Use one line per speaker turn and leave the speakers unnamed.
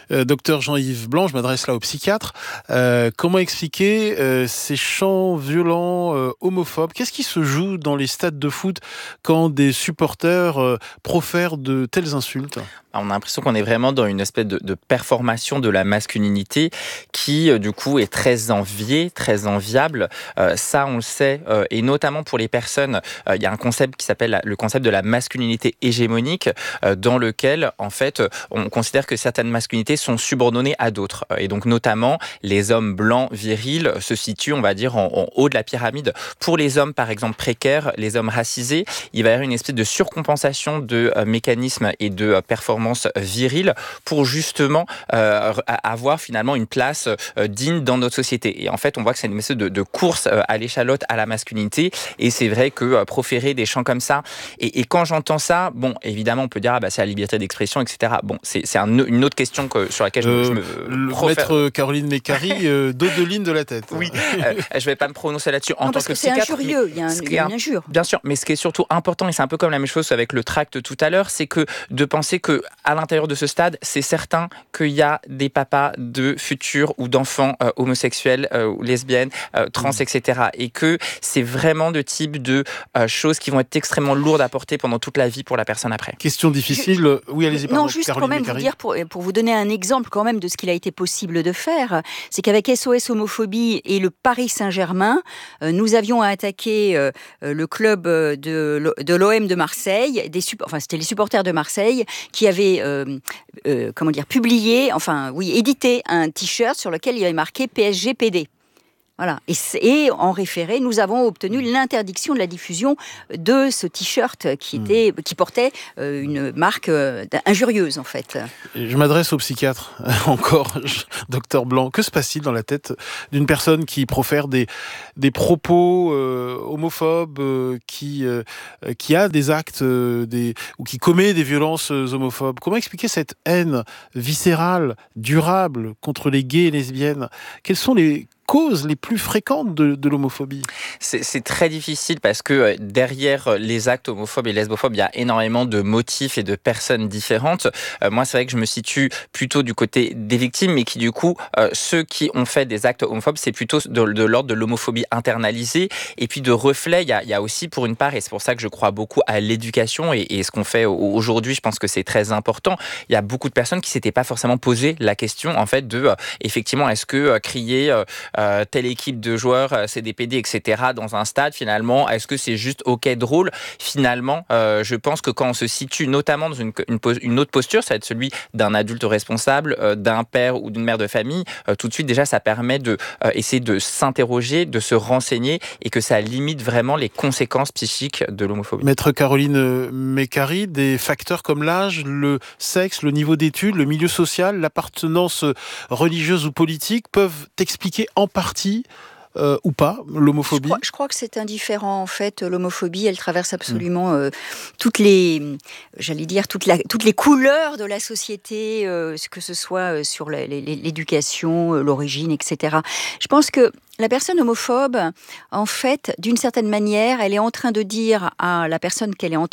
Docteur Jean-Yves Blanc, je m'adresse là au psychiatre. Comment expliquer ces chants violents, homophobes? Qu'est-ce qui se joue dans les stades de foot quand des supporters profèrent de telles insultes?
On a l'impression qu'on est vraiment dans une espèce de performation de la masculinité qui, du coup, est très enviée, très enviable. Ça, on le sait, et notamment pour les personnes, il y a un concept qui s'appelle le concept de la masculinité hégémonique, dans lequel, en fait, on considère que certaines masculinités sont subordonnées à d'autres. Et donc, notamment, les hommes blancs, virils, se situent, on va dire, en haut de la pyramide. Pour les hommes, par exemple, précaires, les hommes racisés, il va y avoir une espèce de surcompensation de mécanismes et de performances virile pour justement avoir finalement une place digne dans notre société. Et en fait, on voit que c'est une espèce de course à l'échalote à la masculinité. Et c'est vrai que proférer des chants comme ça, et quand j'entends ça, bon, évidemment, on peut dire c'est la liberté d'expression, etc. Bon, c'est une autre question sur laquelle je me
Maître Caroline Mécari, dos de ligne de la tête.
Oui, je vais pas me prononcer là-dessus en tant que
psychiatre. C'est injurieux, il y a une injure.
Bien sûr, mais ce qui est surtout important, et c'est un peu comme la même chose avec le tract tout à l'heure, c'est que de penser que à l'intérieur de ce stade, c'est certain qu'il y a des papas de futurs ou d'enfants homosexuels, ou lesbiennes, trans, etc. Et que c'est vraiment de type de choses qui vont être extrêmement lourdes à porter pendant toute la vie pour la personne après.
Question difficile. Oui, allez-y.
Non, juste Caroline quand même Mécari. Vous dire, pour vous donner un exemple quand même de ce qu'il a été possible de faire, c'est qu'avec SOS Homophobie et le Paris Saint-Germain, nous avions attaqué le club de l'OM de Marseille, c'était les supporters de Marseille qui avaient édité un t-shirt sur lequel il y avait marqué PSG-PD. Voilà. Et en référé, nous avons obtenu l'interdiction de la diffusion de ce t-shirt qui portait une marque injurieuse, en fait.
Je m'adresse au psychiatre, encore, docteur Blanc. Que se passe-t-il dans la tête d'une personne qui profère des propos homophobes, qui a des actes ou qui commet des violences homophobes? Comment expliquer cette haine viscérale, durable contre les gays et lesbiennes? Quelles sont les causes les plus fréquentes de l'homophobie?
C'est très difficile parce que derrière les actes homophobes et lesbophobes, il y a énormément de motifs et de personnes différentes. Moi, c'est vrai que je me situe plutôt du côté des victimes, mais qui du coup, ceux qui ont fait des actes homophobes, c'est plutôt de l'ordre de l'homophobie internalisée et puis de reflets. Il y a aussi pour une part, et c'est pour ça que je crois beaucoup à l'éducation et ce qu'on fait aujourd'hui, je pense que c'est très important. Il y a beaucoup de personnes qui s'étaient pas forcément posé la question en fait de effectivement, est-ce que crier telle équipe de joueurs, c'est des PD, etc. dans un stade, finalement, est-ce que c'est juste ok, drôle? Finalement, je pense que quand on se situe notamment dans une autre posture, ça va être celui d'un adulte responsable, d'un père ou d'une mère de famille, tout de suite déjà ça permet de essayer de s'interroger, de se renseigner et que ça limite vraiment les conséquences psychiques de l'homophobie.
Maître Caroline Mécari, des facteurs comme l'âge, le sexe, le niveau d'études, le milieu social, l'appartenance religieuse ou politique peuvent expliquer en partie ou pas l'homophobie?
Je crois que c'est indifférent en fait. L'homophobie, elle traverse absolument toutes les couleurs de la société, que ce soit sur l'éducation, l'origine, etc. Je pense que la personne homophobe, en fait, d'une certaine manière, elle est en train de dire à la personne qu'elle est en